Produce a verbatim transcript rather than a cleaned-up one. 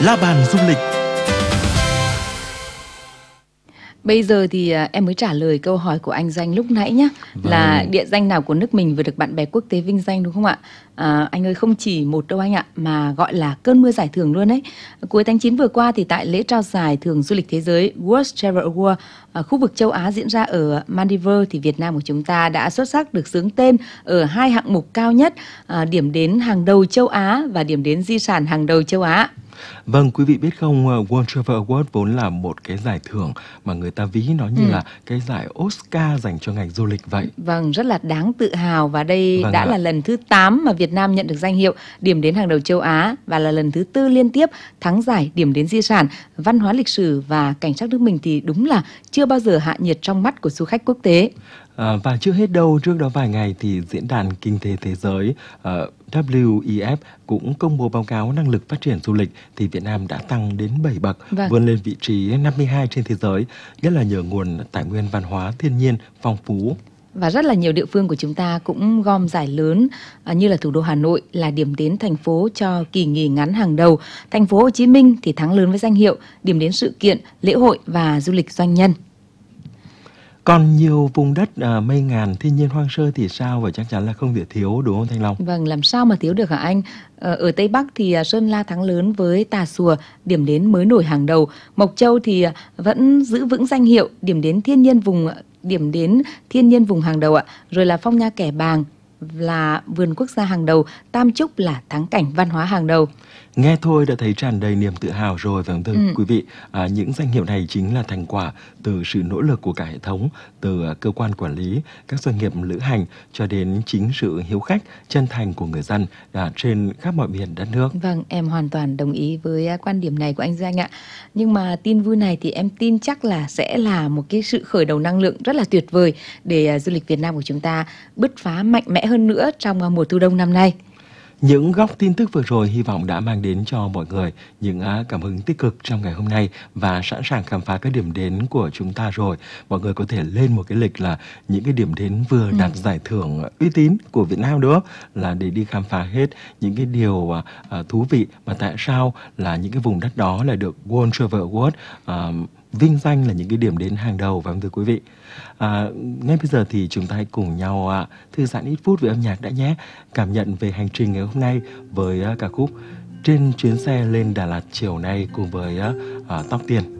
La bàn du lịch. Bây giờ thì à, em mới trả lời câu hỏi của anh Doanh lúc nãy nhé. Vâng. Là địa danh nào của nước mình vừa được bạn bè quốc tế vinh danh đúng không ạ? À, anh ơi, không chỉ một đâu anh ạ, mà gọi là cơn mưa giải thưởng luôn đấy. Cuối tháng chín vừa qua thì tại lễ trao giải thưởng du lịch thế giới World Travel Award à, khu vực châu Á diễn ra ở Maldives thì Việt Nam của chúng ta đã xuất sắc được xướng tên ở hai hạng mục cao nhất, à, điểm đến hàng đầu châu Á và điểm đến di sản hàng đầu châu Á. Vâng, quý vị biết không, World Travel Award vốn là một cái giải thưởng mà người ta ví nó như Ừ. là cái giải Oscar dành cho ngành du lịch vậy. Vâng, rất là đáng tự hào và đây Vâng đã ạ. là lần thứ tám mà Việt Nam nhận được danh hiệu điểm đến hàng đầu châu Á và là lần thứ tư liên tiếp thắng giải điểm đến di sản, văn hóa lịch sử và cảnh sắc nước mình thì đúng là chưa bao giờ hạ nhiệt trong mắt của du khách quốc tế. À, và chưa hết đâu, trước đó vài ngày thì Diễn đàn Kinh tế Thế giới uh, W E F cũng công bố báo cáo năng lực phát triển du lịch thì Việt Nam đã tăng đến bảy bậc, Vâng. vươn lên vị trí năm mươi hai trên thế giới, nhất là nhờ nguồn tài nguyên văn hóa thiên nhiên phong phú. Và rất là nhiều địa phương của chúng ta cũng gom giải lớn à, như là thủ đô Hà Nội là điểm đến thành phố cho kỳ nghỉ ngắn hàng đầu. Thành phố Hồ Chí Minh thì thắng lớn với danh hiệu điểm đến sự kiện, lễ hội và du lịch doanh nhân. Còn nhiều vùng đất à, mây ngàn thiên nhiên hoang sơ thì sao, và chắc chắn là không thể thiếu, đúng không Thanh Long? Vâng, làm sao mà thiếu được hả anh? Ờ, Ở Tây Bắc thì à, Sơn La thắng lớn với Tà Xùa, điểm đến mới nổi hàng đầu. Mộc Châu thì à, vẫn giữ vững danh hiệu điểm đến thiên nhiên vùng điểm đến thiên nhiên vùng hàng đầu ạ. Rồi là Phong Nha Kẻ Bàng là vườn quốc gia hàng đầu, Tam Trúc là thắng cảnh văn hóa hàng đầu. Nghe thôi đã thấy tràn đầy niềm tự hào rồi. Và thưa Ừ. quý vị, à, những danh hiệu này chính là thành quả từ sự nỗ lực của cả hệ thống, từ à, cơ quan quản lý, các doanh nghiệp lữ hành cho đến chính sự hiếu khách, chân thành của người dân à, trên khắp mọi miền đất nước. Vâng, em hoàn toàn đồng ý với à, quan điểm này của anh Doanh ạ. Nhưng mà tin vui này thì em tin chắc là sẽ là một cái sự khởi đầu năng lượng rất là tuyệt vời để à, du lịch Việt Nam của chúng ta bứt phá mạnh mẽ hơn nữa trong à, mùa thu đông năm nay. Những góc tin tức vừa rồi hy vọng đã mang đến cho mọi người những à, cảm hứng tích cực trong ngày hôm nay và sẵn sàng khám phá các điểm đến của chúng ta rồi. Mọi người có thể lên một cái lịch là những cái điểm đến vừa Ừ. đạt giải thưởng uy tín của Việt Nam đó, là để đi khám phá hết những cái điều à, à, thú vị mà tại sao là những cái vùng đất đó lại được World Travel Award à, vinh danh là những cái điểm đến hàng đầu. Và thưa quý vị, à, ngay bây giờ thì chúng ta hãy cùng nhau à, thư giãn ít phút với âm nhạc đã nhé. Cảm nhận về hành trình ngày hôm nay với à, ca khúc Trên chuyến xe lên Đà Lạt chiều nay cùng với à, à, Tóc Tiên.